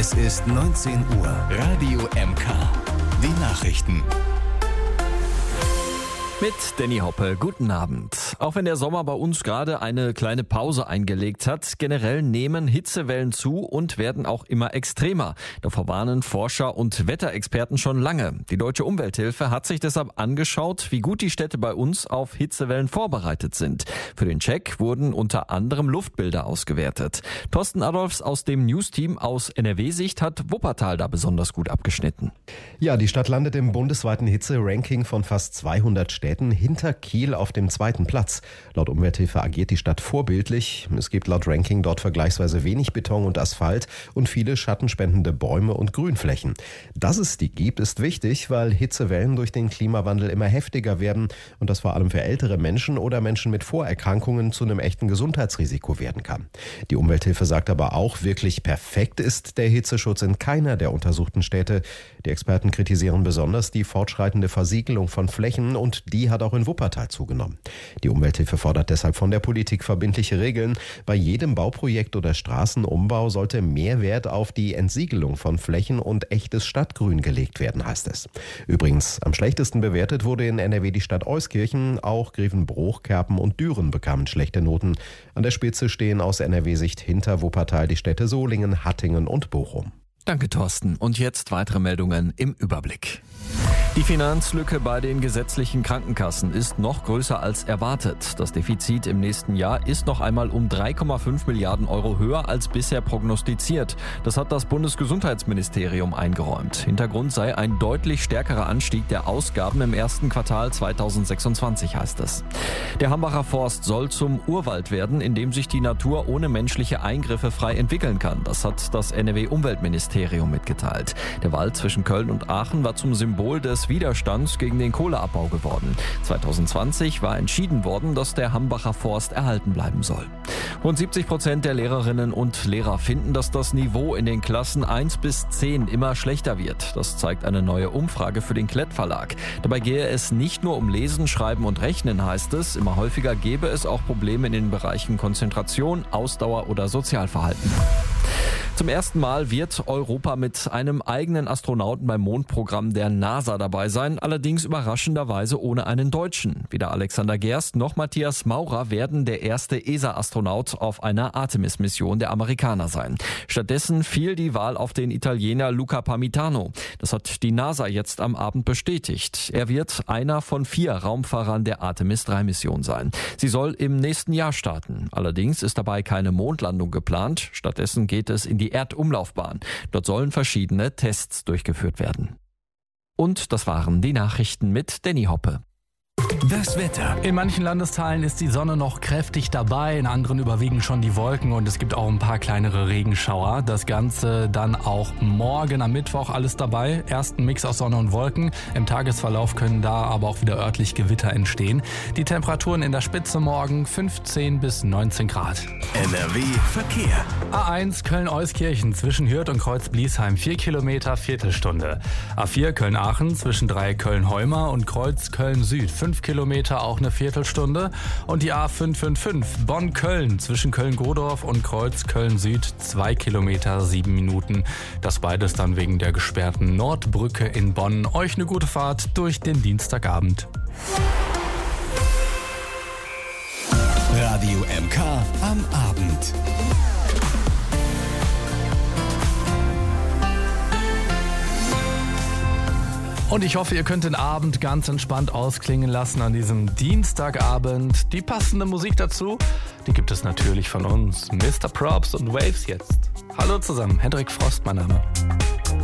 Es ist 19 Uhr. Radio MK. Die Nachrichten. Mit Danny Hoppe, guten Abend. Auch wenn der Sommer bei uns gerade eine kleine Pause eingelegt hat, generell nehmen Hitzewellen zu und werden auch immer extremer. Davor warnen Forscher und Wetterexperten schon lange. Die Deutsche Umwelthilfe hat sich deshalb angeschaut, wie gut die Städte bei uns auf Hitzewellen vorbereitet sind. Für den Check wurden unter anderem Luftbilder ausgewertet. Thorsten Adolfs aus dem News-Team aus NRW-Sicht hat Wuppertal da besonders gut abgeschnitten. Ja, die Stadt landet im bundesweiten Hitze-Ranking von fast 200 Städten hinter Kiel auf dem 2. Platz. Laut Umwelthilfe agiert die Stadt vorbildlich. Es gibt laut Ranking dort vergleichsweise wenig Beton und Asphalt und viele schattenspendende Bäume und Grünflächen. Dass es die gibt, ist wichtig, weil Hitzewellen durch den Klimawandel immer heftiger werden und das vor allem für ältere Menschen oder Menschen mit Vorerkrankungen zu einem echten Gesundheitsrisiko werden kann. Die Umwelthilfe sagt aber auch, wirklich perfekt ist der Hitzeschutz in keiner der untersuchten Städte. Die Experten kritisieren besonders die fortschreitende Versiegelung von Flächen und die hat auch in Wuppertal zugenommen. Die Umwelthilfe fordert deshalb von der Politik verbindliche Regeln. Bei jedem Bauprojekt oder Straßenumbau sollte mehr Wert auf die Entsiegelung von Flächen und echtes Stadtgrün gelegt werden, heißt es. Übrigens, am schlechtesten bewertet wurde in NRW die Stadt Euskirchen. Auch Grevenbroich, Kerpen und Düren bekamen schlechte Noten. An der Spitze stehen aus NRW-Sicht hinter Wuppertal die Städte Solingen, Hattingen und Bochum. Danke, Thorsten. Und jetzt weitere Meldungen im Überblick. Die Finanzlücke bei den gesetzlichen Krankenkassen ist noch größer als erwartet. Das Defizit im nächsten Jahr ist noch einmal um 3,5 Milliarden Euro höher als bisher prognostiziert. Das hat das Bundesgesundheitsministerium eingeräumt. Hintergrund sei ein deutlich stärkerer Anstieg der Ausgaben im ersten Quartal 2026, heißt es. Der Hambacher Forst soll zum Urwald werden, in dem sich die Natur ohne menschliche Eingriffe frei entwickeln kann. Das hat das NRW-Umweltministerium mitgeteilt. Der Wald zwischen Köln und Aachen war zum Symbol des Widerstands gegen den Kohleabbau geworden. 2020 war entschieden worden, dass der Hambacher Forst erhalten bleiben soll. Rund 70% der Lehrerinnen und Lehrer finden, dass das Niveau in den Klassen 1 bis 10 immer schlechter wird. Das zeigt eine neue Umfrage für den Klett Verlag. Dabei gehe es nicht nur um Lesen, Schreiben und Rechnen, heißt es. Immer häufiger gebe es auch Probleme in den Bereichen Konzentration, Ausdauer oder Sozialverhalten. Zum ersten Mal wird Europa mit einem eigenen Astronauten beim Mondprogramm der NASA dabei sein, allerdings überraschenderweise ohne einen Deutschen. Weder Alexander Gerst noch Matthias Maurer werden der erste ESA-Astronaut auf einer Artemis-Mission der Amerikaner sein. Stattdessen fiel die Wahl auf den Italiener Luca Pamitano. Das hat die NASA jetzt am Abend bestätigt. Er wird einer von 4 Raumfahrern der Artemis-3-Mission sein. Sie soll im nächsten Jahr starten. Allerdings ist dabei keine Mondlandung geplant. Stattdessen geht es in die Erdumlaufbahn. Dort sollen verschiedene Tests durchgeführt werden. Und das waren die Nachrichten mit Danny Hoppe. Das Wetter. In manchen Landesteilen ist die Sonne noch kräftig dabei, in anderen überwiegen schon die Wolken und es gibt auch ein paar kleinere Regenschauer. Das Ganze dann auch morgen am Mittwoch alles dabei. Erst ein Mix aus Sonne und Wolken. Im Tagesverlauf können da aber auch wieder örtlich Gewitter entstehen. Die Temperaturen in der Spitze morgen 15 bis 19 Grad. NRW Verkehr. A1 Köln-Euskirchen zwischen Hürth und Kreuz-Bliesheim 4 Kilometer, Viertelstunde. A4 Köln-Aachen zwischen Dreieck-Köln-Heuma und Kreuz Köln-Süd 5 Kilometer, auch eine Viertelstunde. Und die A555 Bonn-Köln zwischen Köln-Godorf und Kreuz Köln-Süd 2 Kilometer, 7 Minuten. Das beides dann wegen der gesperrten Nordbrücke in Bonn. Euch eine gute Fahrt durch den Dienstagabend. Radio MK am Abend. Und ich hoffe, ihr könnt den Abend ganz entspannt ausklingen lassen an diesem Dienstagabend. Die passende Musik dazu, die gibt es natürlich von uns. Mr. Props und Waves jetzt. Hallo zusammen, Hendrik Frost mein Name.